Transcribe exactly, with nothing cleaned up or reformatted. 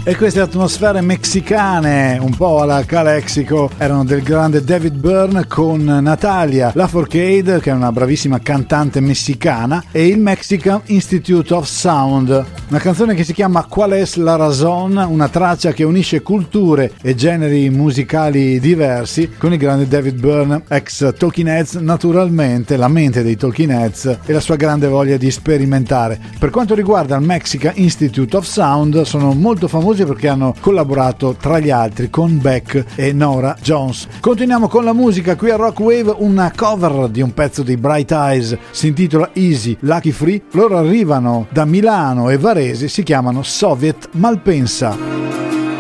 E queste atmosfere messicane, un po' alla Calexico, erano del grande David Byrne con Natalia Lafourcade, che è una bravissima cantante messicana, e il Mexican Institute of Sound, una canzone che si chiama Qual es la razón, una traccia che unisce culture e generi musicali diversi, con il grande David Byrne, ex Talking Heads, naturalmente la mente dei Talking Heads e la sua grande voglia di sperimentare. Per quanto riguarda il Mexican Institute of Sound, sono molto famosi perché hanno collaborato tra gli altri con Beck e Norah Jones. Continuiamo con la musica qui a Rock Wave, una cover di un pezzo di Bright Eyes, si intitola Easy Lucky Free. Loro arrivano da Milano e Varese, si chiamano Soviet Malpensa.